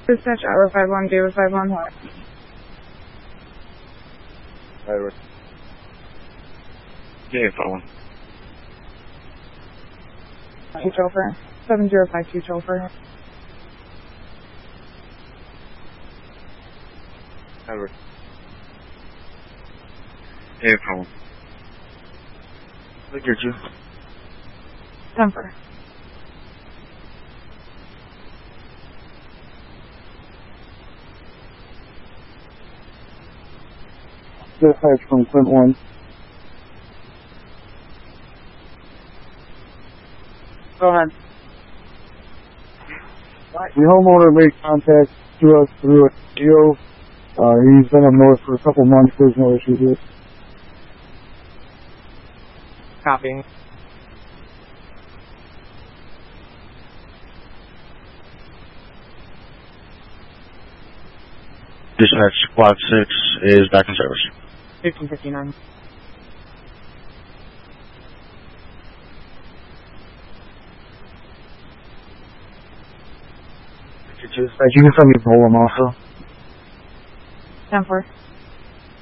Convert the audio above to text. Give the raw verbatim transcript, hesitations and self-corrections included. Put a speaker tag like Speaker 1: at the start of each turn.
Speaker 1: Dispatch hour five one, David five one, what?
Speaker 2: Edward. Yeah, five one.
Speaker 1: Two Topher. seven zero five two Topher.
Speaker 2: Edward. Yeah, five one. Look at you.
Speaker 1: Temper.
Speaker 3: Dispatch from Clint one.
Speaker 1: Go ahead.
Speaker 3: The homeowner made contact to us through a video. Uh, he's been up north for a couple months. There's no issues with it.
Speaker 1: Copy.
Speaker 2: Dispatch squad six is back in service.
Speaker 1: fifteen fifty-nine.
Speaker 3: Dispatch, you can send me Poem also.
Speaker 1: ten four.